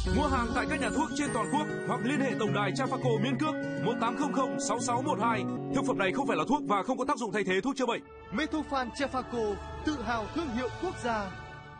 Mua hàng tại các nhà thuốc trên toàn quốc hoặc liên hệ tổng đài Trafaco miễn cước 1800 6612. Thực phẩm này không phải là thuốc và không có tác dụng thay thế thuốc chữa bệnh. Metofan Trafaco, tự hào thương hiệu quốc gia.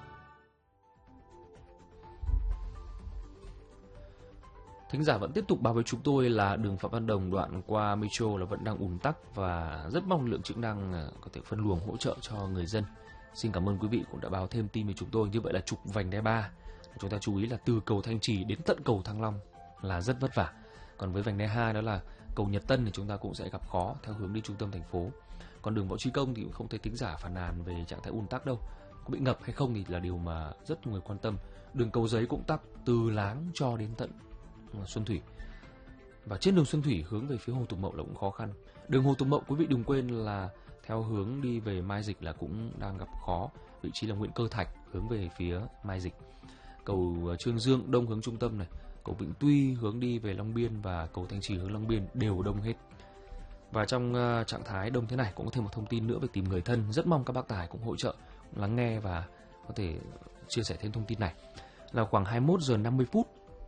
Thính giả vẫn tiếp tục báo với chúng tôi là đường Phạm Văn Đồng đoạn qua Metro là vẫn đang ùn tắc và rất mong lượng chức năng có thể phân luồng hỗ trợ cho người dân. Xin cảm ơn quý vị cũng đã báo thêm tin với chúng tôi. Như vậy là trục vành đai 3, chúng ta chú ý là từ cầu Thanh Trì đến tận cầu Thăng Long là rất vất vả. Còn với vành đai 2 đó là cầu Nhật Tân thì chúng ta cũng sẽ gặp khó theo hướng đi trung tâm thành phố. Còn đường Võ Trí Công thì cũng không thấy thính giả phàn nàn về trạng thái ùn tắc đâu. Có bị ngập hay không thì là điều mà rất nhiều người quan tâm. Đường Cầu Giấy cũng tắc từ Láng cho đến tận Xuân Thủy. Và trên đường Xuân Thủy hướng về phía Hồ Tùng Mậu là cũng khó khăn. Đường Hồ Tùng Mậu quý vị đừng quên là theo hướng đi về Mai Dịch là cũng đang gặp khó. Vị trí là Nguyễn Cơ Thạch hướng về phía Mai Dịch. Cầu Trương Dương đông hướng trung tâm này, cầu Vĩnh Tuy hướng đi về Long Biên và cầu Thanh Trì hướng Long Biên đều đông hết. Và trong trạng thái đông thế này cũng có thêm một thông tin nữa về tìm người thân. Rất mong các bác tài cũng hỗ trợ lắng nghe và có thể chia sẻ thêm thông tin này. Là khoảng 21 giờ 50 phút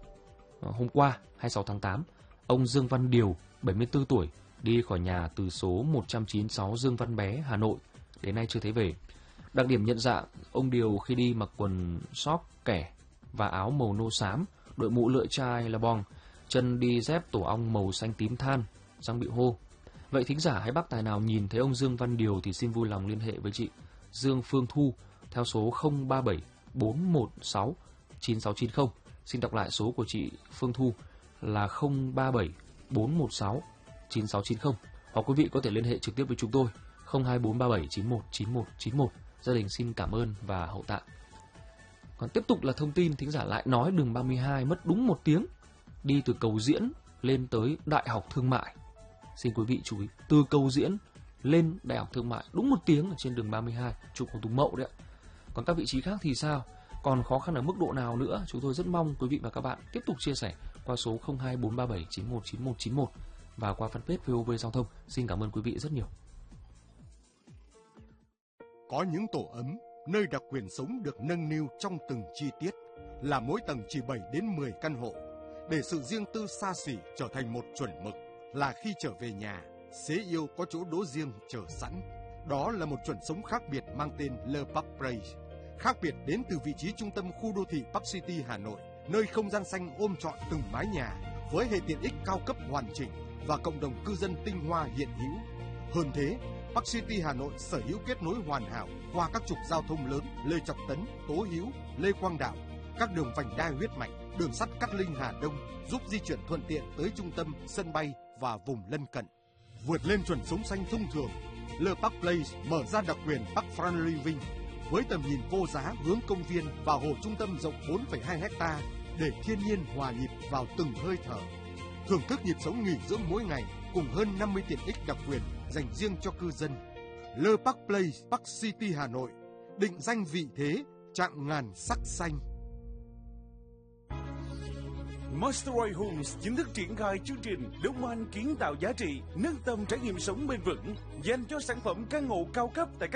hôm qua 26 tháng 8, ông Dương Văn Điều, 74 tuổi, đi khỏi nhà từ số 196 Dương Văn Bé, Hà Nội, đến nay chưa thấy về. Đặc điểm nhận dạng, ông Điều khi đi mặc quần sóc kẻ và áo màu nâu xám, đội mũ lưỡi chai là bong, chân đi dép tổ ong màu xanh tím than, răng bị hô. Vậy thính giả hay bác tài nào nhìn thấy ông Dương Văn Điều thì xin vui lòng liên hệ với chị Dương Phương Thu theo số 037 416 9690. Xin đọc lại số của chị Phương Thu là 037 416 9690. Hoặc quý vị có thể liên hệ trực tiếp với chúng tôi 02437 91 91 91. Gia đình xin cảm ơn và hậu tạ. Còn tiếp tục là thông tin thính giả lại nói đường 32 mất đúng 1 tiếng đi từ cầu Diễn lên tới Đại học Thương mại. Xin quý vị chú ý, từ cầu Diễn lên Đại học Thương mại đúng 1 tiếng ở trên đường 32 trục Hồ Tùng Mậu đấy ạ. Còn các vị trí khác thì sao? Còn khó khăn ở mức độ nào nữa? Chúng tôi rất mong quý vị và các bạn tiếp tục chia sẻ qua số 02437 91 91 91 và qua fanpage VOV Giao thông. Xin cảm ơn quý vị rất nhiều. Có những tổ ấm, nơi đặc quyền sống được nâng niu trong từng chi tiết, là mỗi tầng chỉ 7 đến 10 căn hộ, để sự riêng tư xa xỉ trở thành một chuẩn mực, là khi trở về nhà, xế yêu có chỗ đỗ riêng chờ sẵn. Đó là một chuẩn sống khác biệt mang tên Le Parc Place. Khác biệt đến từ vị trí trung tâm khu đô thị Park City Hà Nội, nơi không gian xanh ôm trọn từng mái nhà với hệ tiện ích cao cấp hoàn chỉnh và cộng đồng cư dân tinh hoa hiện hữu. Hơn thế, Park City Hà Nội sở hữu kết nối hoàn hảo qua các trục giao thông lớn Lê Trọng Tấn, Tố Hữu, Lê Quang Đạo, các đường vành đai huyết mạch, đường sắt Cát Linh Hà Đông giúp di chuyển thuận tiện tới trung tâm, sân bay và vùng lân cận. Vượt lên chuẩn sống xanh thông thường, Le Parc Place mở ra đặc quyền Park Front Living với tầm nhìn vô giá hướng công viên và hồ trung tâm rộng 4,2 ha để thiên nhiên hòa nhịp vào từng hơi thở. Thưởng thức nhịp sống nghỉ dưỡng mỗi ngày cùng hơn 50 tiện ích đặc quyền dành riêng cho cư dân. Le Parc Place, Park City Hà Nội, định danh vị thế, chạm ngàn sắc xanh. Masterway Homes chính thức triển khai chương trình Đông Anh kiến tạo giá trị, nâng tầm trải nghiệm sống bền vững dành cho sản phẩm căn hộ cao cấp tại